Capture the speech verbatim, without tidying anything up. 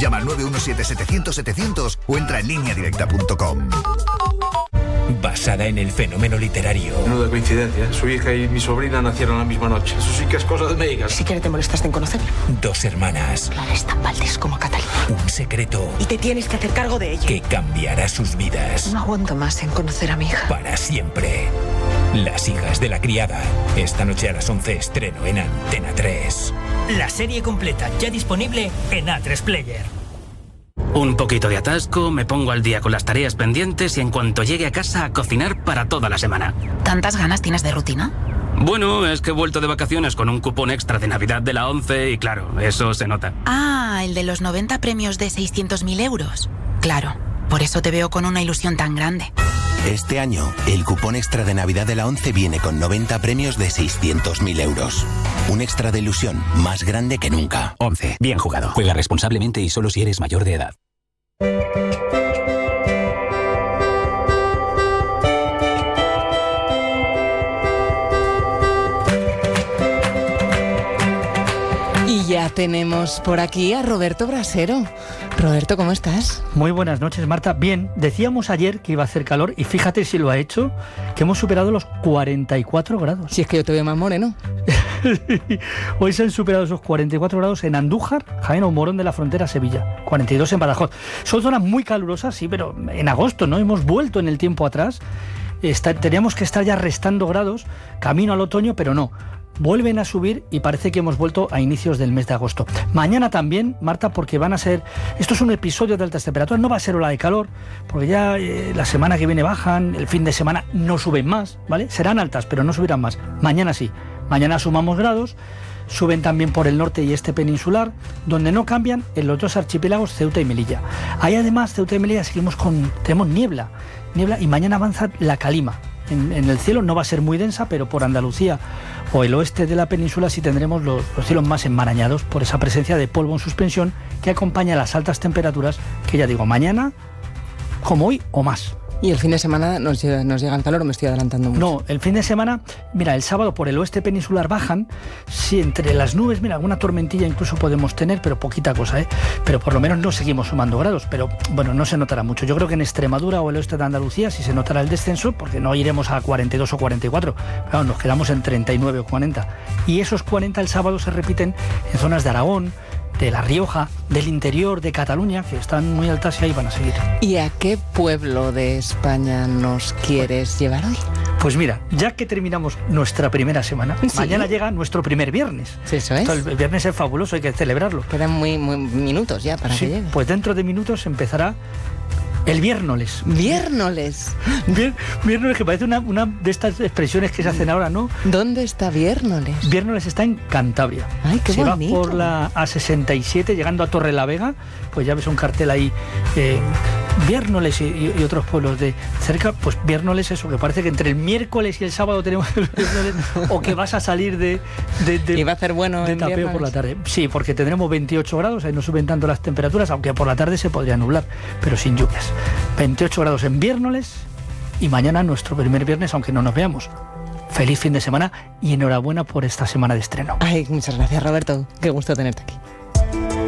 Llama al nueve uno siete setecientos setecientos o entra en línea directa punto com. Basada en el fenómeno literario. Menuda coincidencia. Su hija y mi sobrina nacieron la misma noche. Eso sí que es cosa de médicas. Si siquiera te molestaste en conocerla. Dos hermanas. Clara es tan Valdés como Catalina. Un secreto. Y te tienes que hacer cargo de ella. Que cambiará sus vidas. No aguanto más en conocer a mi hija. Para siempre. Las hijas de la criada. Esta noche a las once estreno en Antena tres. La serie completa ya disponible en A tres Player. Un poquito de atasco, me pongo al día con las tareas pendientes y en cuanto llegue a casa a cocinar para toda la semana. ¿Tantas ganas tienes de rutina? Bueno, es que he vuelto de vacaciones con un cupón extra de Navidad de la ONCE y claro, eso se nota. Ah, el de los noventa premios de seiscientos mil euros. Claro, por eso te veo con una ilusión tan grande. Este año, el cupón extra de Navidad de la ONCE viene con noventa premios de seiscientos mil euros. Un extra de ilusión más grande que nunca. ONCE. Bien jugado. Juega responsablemente y solo si eres mayor de edad. Y ya tenemos por aquí a Roberto Brasero. Roberto, ¿cómo estás? Muy buenas noches, Marta. Bien, decíamos ayer que iba a hacer calor y fíjate si lo ha hecho, que hemos superado los cuarenta y cuatro grados. Si es que yo te veo más moreno. Hoy se han superado esos cuarenta y cuatro grados en Andújar, Jaén o Morón de la Frontera, Sevilla. cuarenta y dos en Badajoz. Son zonas muy calurosas, sí, pero en agosto, ¿no? Hemos vuelto en el tiempo atrás. Está, teníamos que estar ya restando grados, camino al otoño, pero no. Vuelven a subir y parece que hemos vuelto a inicios del mes de agosto. Mañana también, Marta, porque van a ser... Esto es un episodio de altas temperaturas, no va a ser ola de calor, porque ya eh, la semana que viene bajan, el fin de semana no suben más, ¿vale? Serán altas, pero no subirán más. Mañana sí. Mañana sumamos grados, suben también por el norte y este peninsular, donde no cambian en los dos archipiélagos Ceuta y Melilla. Ahí además, Ceuta y Melilla, seguimos con... tenemos niebla, niebla y mañana avanza la calima. En, en el cielo no va a ser muy densa, pero por Andalucía o el oeste de la península sí tendremos los, los cielos más enmarañados por esa presencia de polvo en suspensión que acompaña las altas temperaturas que ya digo, mañana como hoy o más. Y el fin de semana nos llega, nos llega el calor, o me estoy adelantando mucho. No, el fin de semana, mira, el sábado por el oeste peninsular bajan, sí, entre las nubes, mira, alguna tormentilla incluso podemos tener, pero poquita cosa, ¿eh? Pero por lo menos no seguimos sumando grados, pero bueno, no se notará mucho. Yo creo que en Extremadura o el oeste de Andalucía sí se notará el descenso, porque no iremos a cuarenta y dos o cuarenta y cuatro, claro, nos quedamos en treinta y nueve o cuarenta. Y esos cuarenta el sábado se repiten en zonas de Aragón, de La Rioja, del interior de Cataluña, que están muy altas y ahí van a seguir. ¿Y a qué pueblo de España nos quieres llevar hoy? Pues mira, ya que terminamos nuestra primera semana, ¿sí? Mañana llega nuestro primer viernes. Sí, eso es. Esto, el viernes es fabuloso, hay que celebrarlo. Quedan muy, muy minutos ya para sí, que llegue. Pues dentro de minutos empezará el viérnoles. ¿Viérnoles? Vier, viérnoles, que parece una, una de estas expresiones que se hacen ahora, ¿no? ¿Dónde está Viérnoles? Viérnoles está en Cantabria. Ay, qué se bonito. Va por la A sesenta y siete, llegando a Torrelavega, pues ya ves un cartel ahí, eh, Viérnoles y, y otros pueblos de cerca, pues Viérnoles eso, que parece que entre el miércoles y el sábado tenemos el Viérnoles, o que vas a salir de, de, de, y va a hacer bueno de tapeo Viérnoles por la tarde. Sí, porque tendremos veintiocho grados, ahí no suben tanto las temperaturas, aunque por la tarde se podría nublar, pero sin lluvias. veintiocho grados en Viérnoles y mañana nuestro primer viernes, aunque no nos veamos. Feliz fin de semana y enhorabuena por esta semana de estreno. Ay, muchas gracias, Roberto. Qué gusto tenerte aquí.